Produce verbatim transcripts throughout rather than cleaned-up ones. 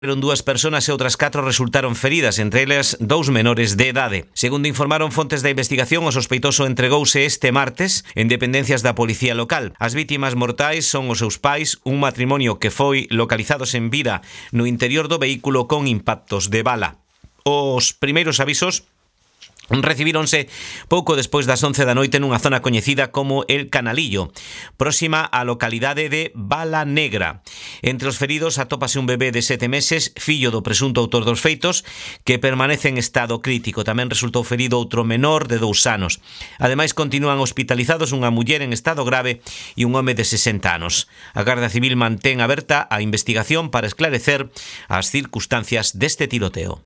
Fueron dúas persoas e outras catro resultaron feridas, entre elas dous menores de idade. Segundo informaron fontes da investigación, o sospeitoso entregouse este martes en dependencias da policía local. As vítimas mortais son os seus pais, un matrimonio que foi localizado sen vida no interior do vehículo con impactos de bala. Os primeiros avisos recibíronse pouco despois das once da noite nunha zona coñecida como El Canalillo, próxima á localidade de Bala Negra. Entre os feridos atópase un bebé de sete meses, fillo do presunto autor dos feitos, que permanece en estado crítico. Tamén resultou ferido outro menor de dous anos. Ademais, continúan hospitalizados unha muller en estado grave e un home de sesenta anos. A Garda Civil mantén aberta a investigación para esclarecer as circunstancias deste tiroteo.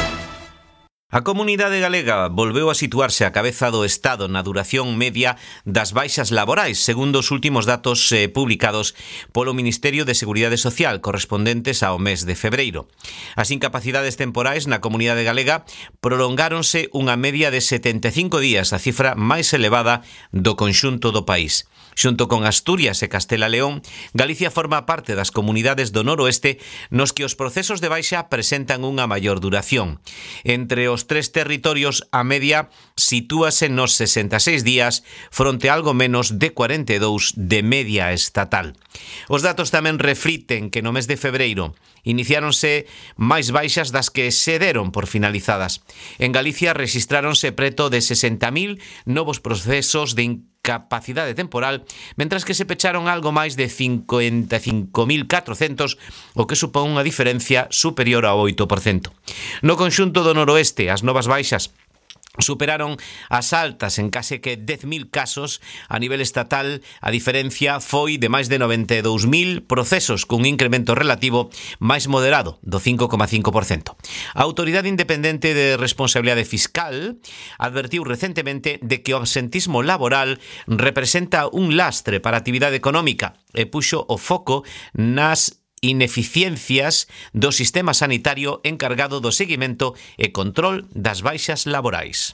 A comunidade galega volveu a situarse á cabeza do Estado na duración media das baixas laborais, segundo os últimos datos eh, publicados polo Ministerio de Seguridade Social correspondentes ao mes de febreiro. As incapacidades temporais na comunidade galega prolongáronse unha media de setenta e cinco días, a cifra máis elevada do conxunto do país. Xunto con Asturias e Castela León, Galicia forma parte das comunidades do noroeste nos que os procesos de baixa presentan unha maior duración. Entre os tres territorios, a media sitúase nos sesenta e seis días fronte a algo menos de cuarenta e dous de media estatal. Os datos tamén refliten que no mes de febreiro iniciáronse máis baixas das que se deron por finalizadas. En Galicia rexistráronse preto de sesenta mil novos procesos de capacidade temporal, mentras que se pecharon algo máis de cincuenta e cinco mil catrocentos, o que supón unha diferencia superior ao oito por cento. No conxunto do noroeste, as novas baixas superaron as altas en case que dez mil casos. A nivel estatal, a diferencia foi de máis de noventa e dous mil procesos, cun incremento relativo máis moderado do cinco coma cinco por cento. A Autoridade Independente de Responsabilidade Fiscal advertiu recentemente de que o absentismo laboral representa un lastre para a actividade económica e puxo o foco nas ineficiencias do sistema sanitario encargado do seguimento e control das baixas laborais.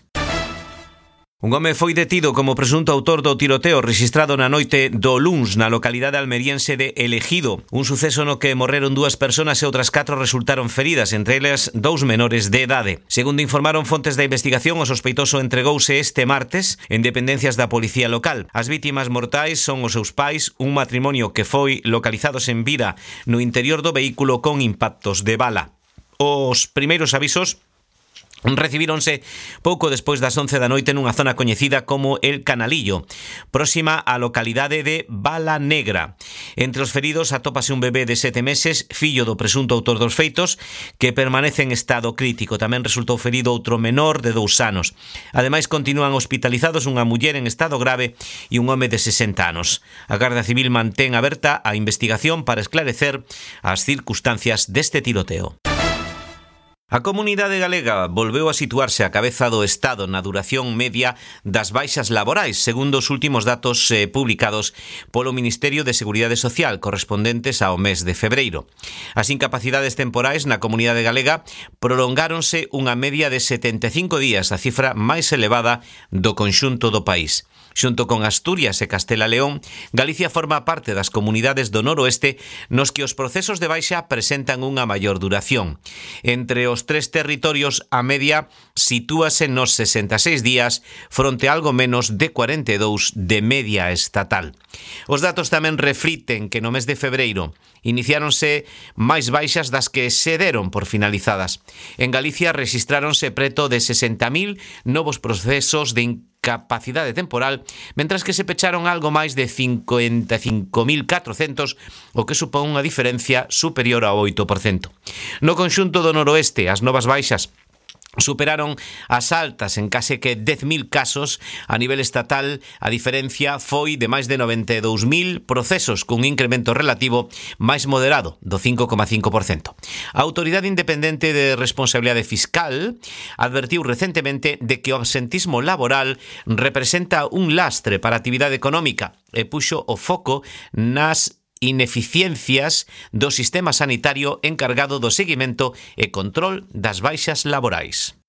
Un home foi detido como presunto autor do tiroteo rexistrado na noite do luns na localidade almeriense de El Ejido, un suceso no que morreron dúas persoas e outras catro resultaron feridas, entre elas dous menores de idade. Segundo informaron fontes da investigación, o sospeitoso entregouse este martes en dependencias da policía local. As vítimas mortais son os seus pais, un matrimonio que foi localizado sen vida no interior do vehículo con impactos de bala. Os primeiros avisos recibíronse pouco despois das once da noite nunha zona coñecida como El Canalillo, próxima á localidade de Bala Negra. Entre os feridos atópase un bebé de sete meses, fillo do presunto autor dos feitos, que permanece en estado crítico. Tamén resultou ferido outro menor de dous anos. Ademais, continúan hospitalizados unha muller en estado grave e un home de sesenta anos. A Garda Civil mantén aberta a investigación para esclarecer as circunstancias deste tiroteo. A comunidade galega volveu a situarse á cabeza do Estado na duración media das baixas laborais, segundo os últimos datos eh, publicados polo Ministerio de Seguridade Social correspondentes ao mes de febreiro. As incapacidades temporais na comunidade galega prolongáronse unha media de setenta e cinco días, a cifra máis elevada do conxunto do país. Xunto con Asturias e Castela León, Galicia forma parte das comunidades do noroeste nos que os procesos de baixa presentan unha maior duración. Entre os tres territorios, a media sitúase nos sesenta e seis días fronte a algo menos de cuarenta e dous de media estatal. Os datos tamén refliten que no mes de febreiro iniciáronse máis baixas das que se deron por finalizadas. En Galicia rexistráronse preto de sesenta mil novos procesos de capacidade temporal, mentras que se pecharon algo máis de cincuenta e cinco mil catrocentos, o que supón unha diferencia superior ao oito por cento. No conxunto do noroeste, as novas baixas superaron as altas en case que dez mil casos. A nivel estatal, a diferencia foi de máis de noventa e dous mil procesos, cun incremento relativo máis moderado do cinco coma cinco por cento. A Autoridade Independente de Responsabilidade Fiscal advertiu recentemente de que o absentismo laboral representa un lastre para a actividade económica e puxo o foco nas ineficiencias do sistema sanitario encargado do seguimento e control das baixas laborais.